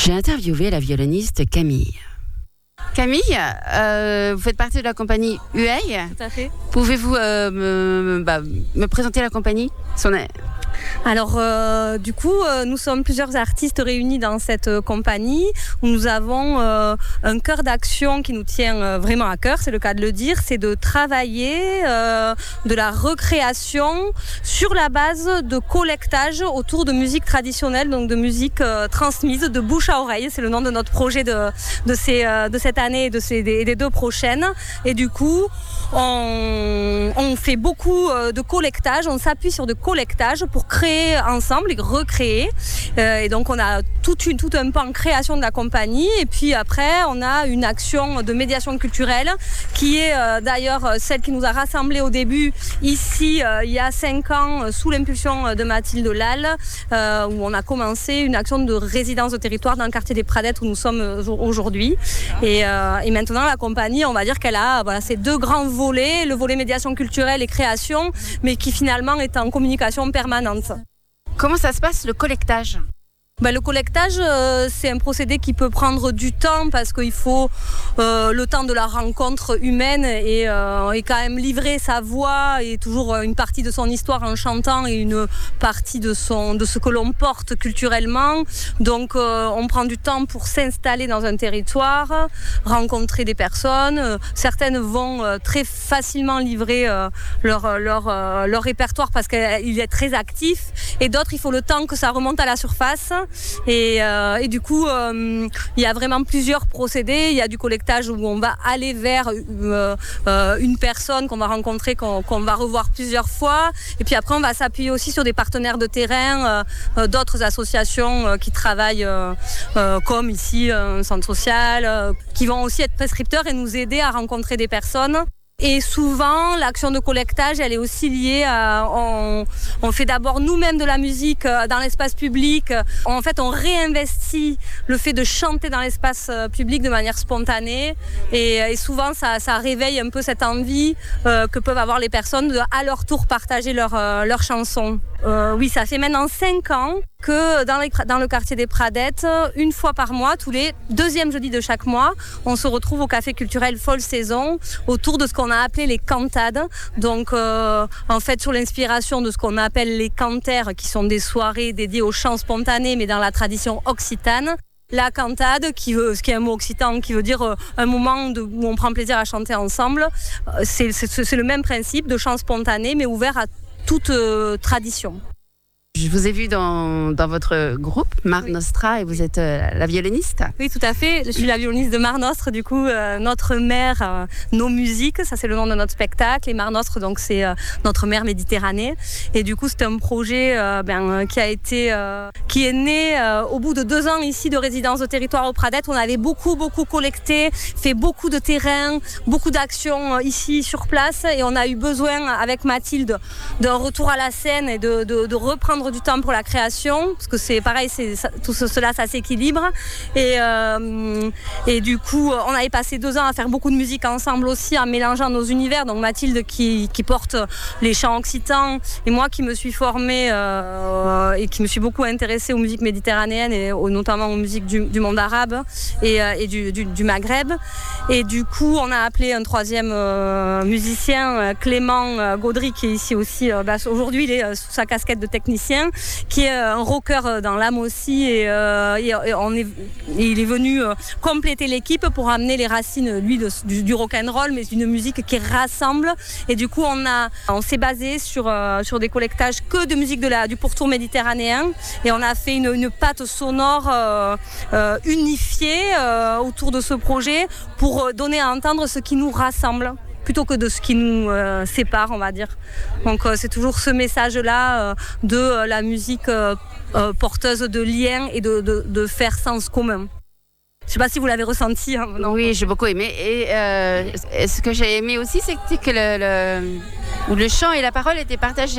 J'ai interviewé la violoniste Camille. Camille, vous faites partie de la compagnie UEI. Tout à fait. Pouvez-vous me présenter la compagnie ? Alors, nous sommes plusieurs artistes réunis dans cette compagnie où nous avons un cœur d'action qui nous tient vraiment à cœur, c'est le cas de le dire, c'est de travailler de la recréation sur la base de collectage autour de musique traditionnelle, donc de musique transmise de bouche à oreille. C'est le nom de notre projet de cette année et des 2 prochaines. Et du coup, on fait beaucoup de collectage, on s'appuie sur de collectage pour créer ensemble et recréer. Et donc on a tout un pan création de la compagnie, et puis après on a une action de médiation culturelle qui est d'ailleurs celle qui nous a rassemblés au début ici il y a 5 ans sous l'impulsion de Mathilde Lal, où on a commencé une action de résidence de territoire dans le quartier des Pradettes où nous sommes aujourd'hui. Et maintenant la compagnie, on va dire qu'elle a ces 2 grands volets, le volet médiation culturelle et création, mais qui finalement est en communication permanente. Comment ça se passe le collectage ? Le collectage, c'est un procédé qui peut prendre du temps parce qu'il faut le temps de la rencontre humaine et quand même livrer sa voix et toujours une partie de son histoire en chantant et une partie de ce que l'on porte culturellement. Donc on prend du temps pour s'installer dans un territoire, rencontrer des personnes. Certaines vont très facilement livrer leur répertoire parce qu'il est très actif, et d'autres, il faut le temps que ça remonte à la surface. Et du coup, il y a vraiment plusieurs procédés. Il y a du collectage où on va aller vers une personne qu'on va rencontrer, qu'on va revoir plusieurs fois. Et puis après, on va s'appuyer aussi sur des partenaires de terrain, d'autres associations qui travaillent comme ici, un centre social, qui vont aussi être prescripteurs et nous aider à rencontrer des personnes. Et souvent, l'action de collectage, elle est aussi liée à... On fait d'abord nous-mêmes de la musique dans l'espace public. En fait, on réinvestit le fait de chanter dans l'espace public de manière spontanée. Et souvent, ça réveille un peu cette envie que peuvent avoir les personnes de, à leur tour, partager leurs chansons. Oui, ça fait maintenant 5 ans que dans le quartier des Pradettes, une fois par mois, tous les 2e jeudis de chaque mois, on se retrouve au café culturel Folle Saison autour de ce qu'on a appelé les cantades. Donc, en fait, sur l'inspiration de ce qu'on appelle les cantaires, qui sont des soirées dédiées au chant spontané, mais dans la tradition occitane. La cantade, ce qui est un mot occitan, qui veut dire un moment où on prend plaisir à chanter ensemble. C'est le même principe de chant spontané, mais ouvert à toute tradition. Je vous ai vu dans votre groupe, Mar Nostra, et vous êtes la violoniste. Oui, tout à fait. Je suis la violoniste de Mar Nostre, du coup, notre mère, nos musiques, ça c'est le nom de notre spectacle. Et Mar Nostre, donc c'est notre mère Méditerranée. Et du coup, c'est un projet qui est né au bout de 2 ans ici de résidence de territoire au Pradettes. On avait beaucoup collecté, fait beaucoup de terrain, beaucoup d'actions ici sur place. Et on a eu besoin, avec Mathilde, d'un retour à la scène et de reprendre du temps pour la création, parce que c'est pareil, tout cela, ça s'équilibre. Et du coup, on avait passé 2 ans à faire beaucoup de musique ensemble aussi, en mélangeant nos univers. Donc Mathilde qui porte les chants occitans, et moi qui me suis formée et qui me suis beaucoup intéressée aux musiques méditerranéennes et notamment aux musiques du monde arabe et du Maghreb. Et du coup, on a appelé un 3e musicien, Clément Gaudry, qui est ici aussi. Aujourd'hui, il est sous sa casquette de technicien, qui est un rocker dans l'âme aussi, et il est venu compléter l'équipe pour amener les racines, lui, du rock'n'roll, mais d'une musique qui rassemble. Et du coup, on s'est basé sur des collectages que de musique du pourtour méditerranéen, et on a fait une patte sonore unifiée autour de ce projet pour donner à entendre ce qui nous rassemble, plutôt que de ce qui nous sépare, on va dire. Donc c'est toujours ce message-là de la musique porteuse de liens et de faire sens commun. Je ne sais pas si vous l'avez ressenti. Hein, oui, j'ai beaucoup aimé. Et ce que j'ai aimé aussi, c'est que le chant et la parole étaient partagés.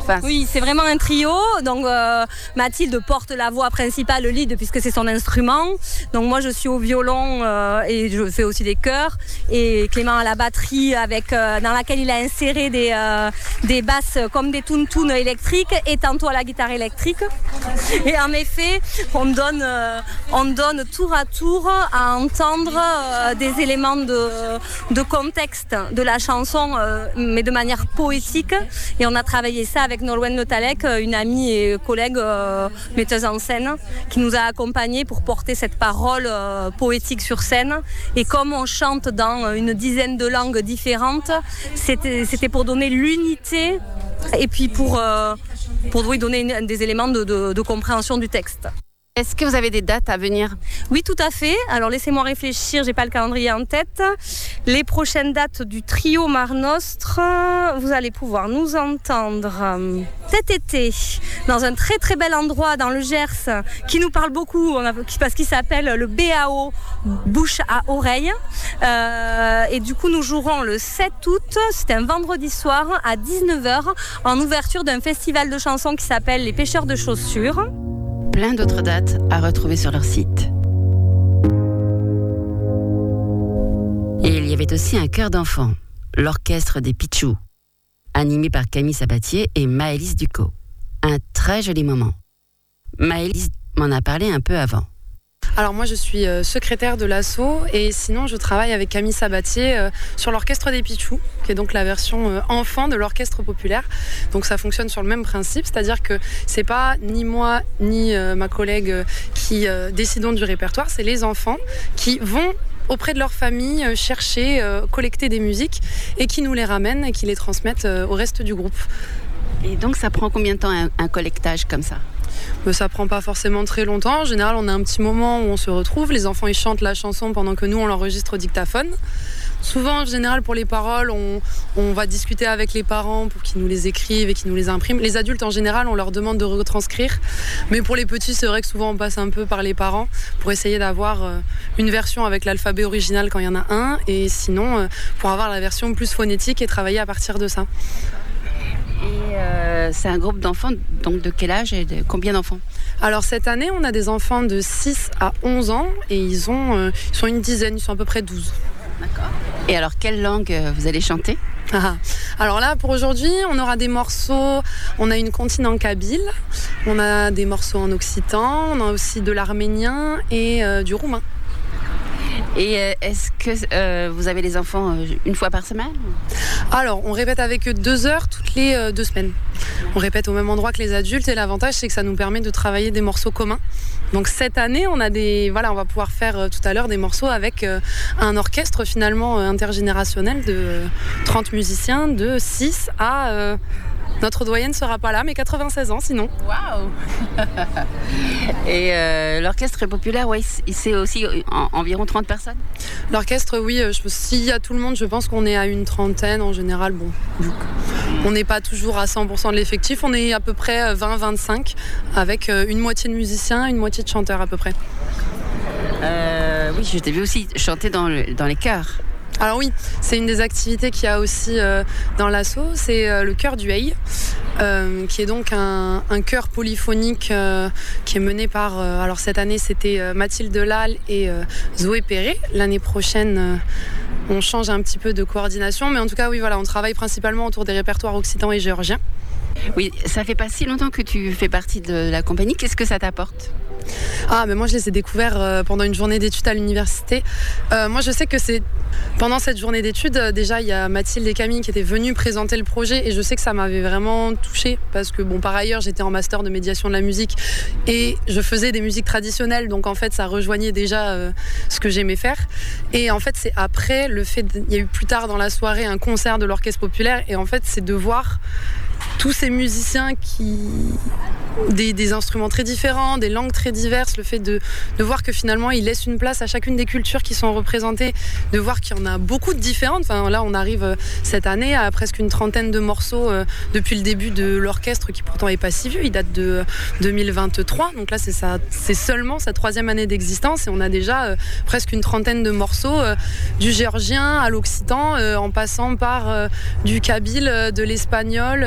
Enfin, oui, c'est vraiment un trio. Donc Mathilde porte la voix principale, le lead, puisque c'est son instrument. Donc moi je suis au violon et je fais aussi des chœurs. Et Clément à la batterie, dans laquelle il a inséré des basses comme des toun-toun électriques et tantôt à la guitare électrique. Et en effet, on donne tour à tour à entendre des éléments de contexte de la chanson, mais de manière poétique. Et on a travaillé ça avec Nolwenn Le Tallec, une amie et collègue metteuse en scène, qui nous a accompagnés pour porter cette parole poétique sur scène. Et comme on chante dans une dizaine de langues différentes, c'était pour donner l'unité et puis pour donner des éléments de compréhension du texte. Est-ce que vous avez des dates à venir? Oui, tout à fait. Alors laissez-moi réfléchir, j'ai pas le calendrier en tête. Les prochaines dates du trio Mare Nostre, vous allez pouvoir nous entendre cet été dans un très très bel endroit dans le Gers qui nous parle beaucoup parce qu'il s'appelle le BAO, bouche à oreille. Et du coup, nous jouerons le 7 août, c'est un vendredi soir à 19h en ouverture d'un festival de chansons qui s'appelle Les Pêcheurs de Chaussures. Plein d'autres dates à retrouver sur leur site. Et il y avait aussi un chœur d'enfants, l'orchestre des Pichous, animé par Camille Sabatier et Maëlys Ducot. Un très joli moment. Maëlys m'en a parlé un peu avant. Alors moi je suis secrétaire de l'asso et sinon je travaille avec Camille Sabatier sur l'orchestre des Pichous, qui est donc la version enfant de l'orchestre populaire. Donc ça fonctionne sur le même principe, c'est-à-dire que c'est pas ni moi ni ma collègue qui décidons du répertoire, c'est les enfants qui vont auprès de leur famille chercher, collecter des musiques et qui nous les ramènent et qui les transmettent au reste du groupe. Et donc ça prend combien de temps un collectage comme ça ? Ça prend pas forcément très longtemps. En général, on a un petit moment où on se retrouve. Les enfants, ils chantent la chanson pendant que nous, on l'enregistre au dictaphone. Souvent, en général, pour les paroles, on va discuter avec les parents pour qu'ils nous les écrivent et qu'ils nous les impriment. Les adultes, en général, on leur demande de retranscrire. Mais pour les petits, c'est vrai que souvent, on passe un peu par les parents pour essayer d'avoir une version avec l'alphabet original quand il y en a un. Et sinon, pour avoir la version plus phonétique et travailler à partir de ça. Et c'est un groupe d'enfants, donc de quel âge et de combien d'enfants? Alors cette année, on a des enfants de 6 à 11 ans et ils sont une dizaine, ils sont à peu près 12. D'accord. Et alors, quelle langue vous allez chanter? Alors là, pour aujourd'hui, on aura des morceaux, on a une comptine en kabyle, on a des morceaux en occitan, on a aussi de l'arménien et du roumain. Et est-ce que vous avez les enfants une fois par semaine? Alors, on répète avec eux 2 heures toutes les 2 semaines. On répète au même endroit que les adultes et l'avantage, c'est que ça nous permet de travailler des morceaux communs. Donc cette année, on va pouvoir faire tout à l'heure des morceaux avec un orchestre finalement intergénérationnel de 30 musiciens de 6 à... Notre doyenne ne sera pas là, mais 96 ans sinon. Waouh. Et l'orchestre populaire, ouais, c'est aussi environ 30 personnes? L'orchestre, oui, s'il y a tout le monde, je pense qu'on est à une trentaine en général. Bon, on n'est pas toujours à 100% de l'effectif, on est à peu près 20-25 avec une moitié de musiciens, une moitié de chanteurs à peu près. Oui, je t'ai vu aussi chanter dans les chœurs. Alors oui, c'est une des activités qu'il y a aussi dans l'asso, c'est le chœur du Hey, qui est donc un chœur polyphonique qui est mené par, alors cette année c'était Mathilde Lal et Zoé Perret. L'année prochaine, on change un petit peu de coordination, mais en tout cas oui, voilà, on travaille principalement autour des répertoires occitans et géorgiens. Oui, ça fait pas si longtemps que tu fais partie de la compagnie, qu'est-ce que ça t'apporte? Mais moi je les ai découverts pendant une journée d'études à l'université. Moi je sais que c'est pendant cette journée d'études, déjà il y a Mathilde et Camille qui étaient venues présenter le projet et je sais que ça m'avait vraiment touchée parce que par ailleurs j'étais en master de médiation de la musique et je faisais des musiques traditionnelles, donc en fait ça rejoignait déjà ce que j'aimais faire. Et en fait c'est après il y a eu plus tard dans la soirée un concert de l'orchestre populaire et en fait c'est de voir tous ces musiciens des instruments très différents, des langues très diverses, le fait de voir que finalement ils laissent une place à chacune des cultures qui sont représentées, de voir qu'il y en a beaucoup de différentes. Enfin, là on arrive cette année à presque une trentaine de morceaux depuis le début de l'orchestre qui pourtant est pas si vieux, il date de 2023, donc là c'est seulement sa 3e année d'existence et on a déjà presque une trentaine de morceaux du géorgien à l'occitan en passant par du kabyle, de l'espagnol, du géorgien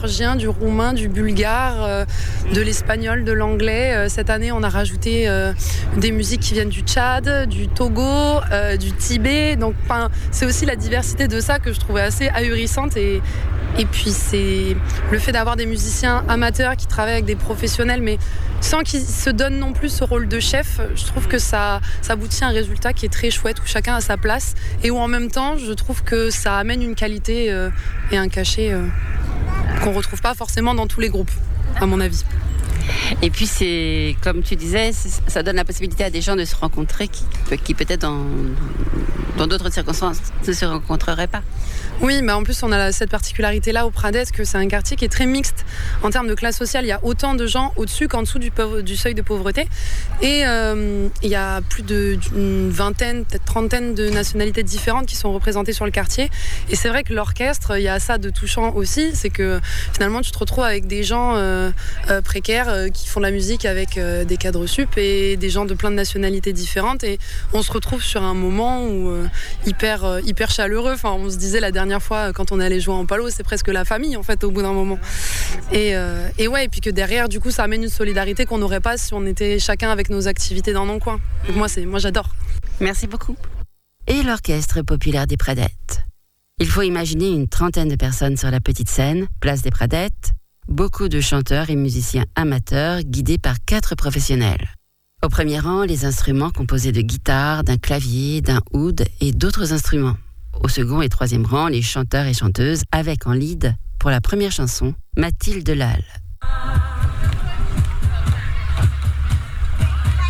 géorgien, du roumain, du bulgare, de l'espagnol, de l'anglais. Cette année, on a rajouté des musiques qui viennent du Tchad, du Togo, du Tibet. Donc, c'est aussi la diversité de ça que je trouvais assez ahurissante. Et puis, c'est le fait d'avoir des musiciens amateurs qui travaillent avec des professionnels, mais sans qu'ils se donnent non plus ce rôle de chef. Je trouve que ça aboutit à un résultat qui est très chouette, où chacun a sa place et où en même temps, je trouve que ça amène une qualité et un cachet qu'on ne retrouve pas forcément dans tous les groupes, à mon avis. Et puis c'est, comme tu disais, ça donne la possibilité à des gens de se rencontrer qui peut-être dans d'autres circonstances ne se rencontreraient pas. Oui, mais en plus on a cette particularité-là au Pradès, que c'est un quartier qui est très mixte en termes de classe sociale. Il y a autant de gens au-dessus qu'en dessous du seuil de pauvreté. Et il y a plus d'une vingtaine, peut-être trentaine de nationalités différentes qui sont représentées sur le quartier. Et c'est vrai que l'orchestre, il y a ça de touchant aussi, c'est que finalement tu te retrouves avec des gens précaires qui font de la musique avec des cadres sup et des gens de plein de nationalités différentes. Et on se retrouve sur un moment où hyper chaleureux. Enfin, on se disait la dernière fois quand on est allé jouer en Palo, c'est presque la famille en fait au bout d'un moment. Et puis que derrière du coup ça amène une solidarité qu'on n'aurait pas si on était chacun avec nos activités dans nos coins. Donc moi j'adore. Merci beaucoup. Et l'orchestre populaire des Pradettes. Il faut imaginer une trentaine de personnes sur la petite scène, place des Pradettes, beaucoup de chanteurs et musiciens amateurs guidés par 4 professionnels. Au premier rang, les instruments composés de guitare, d'un clavier, d'un oud et d'autres instruments. Au second et troisième rang, les chanteurs et chanteuses avec en lead, pour la première chanson, Mathilde Lal.